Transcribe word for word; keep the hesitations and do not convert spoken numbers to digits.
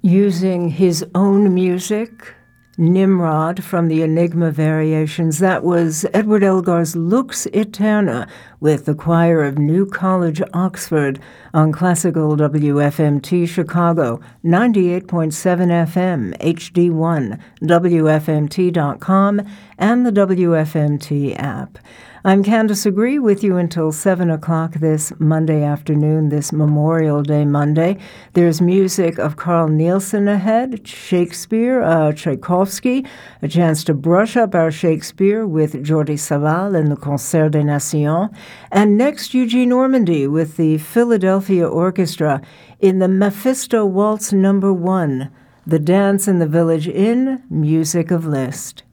using his own music, Nimrod from the Enigma Variations. That was Edward Elgar's Lux Eterna with the choir of New College, Oxford on Classical W F M T Chicago, ninety-eight point seven F M, H D one, W F M T dot com, and the W F M T app. I'm Candace Agree with you until seven o'clock this Monday afternoon, this Memorial Day Monday. There's music of Carl Nielsen ahead, Shakespeare, uh, Tchaikovsky, a chance to brush up our Shakespeare with Jordi Savall and the Concert des Nations, and next Eugene Ormandy with the Philadelphia Orchestra in the Mephisto Waltz Number One, The Dance in the Village Inn, music of Liszt.